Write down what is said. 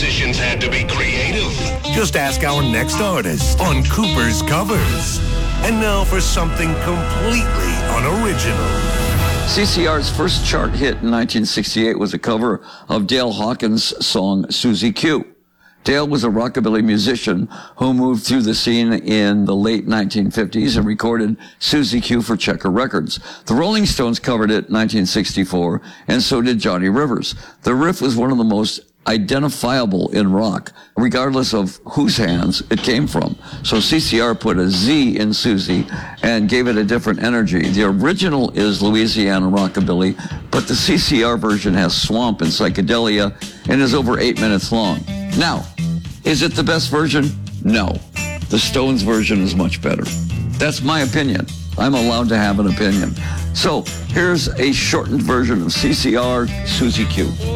musicians had to be creative. Just ask our next artist on Cooper's Covers. And now for something completely unoriginal. CCR's first chart hit in 1968 was a cover of Dale Hawkins' song Susie Q. Dale was a rockabilly musician who moved through the scene in the late 1950s and recorded Susie Q for Checker Records. The Rolling Stones covered it in 1964, and so did Johnny Rivers. The riff was one of the most identifiable in rock, regardless of whose hands it came from. So CCR put a Z in Susie and gave it a different energy. The original is Louisiana rockabilly, but the CCR version has swamp and psychedelia and is over 8 minutes long. Now, is it the best version? No. The Stones version is much better. That's my opinion. I'm allowed to have an opinion. So here's a shortened version of CCR, Susie Q.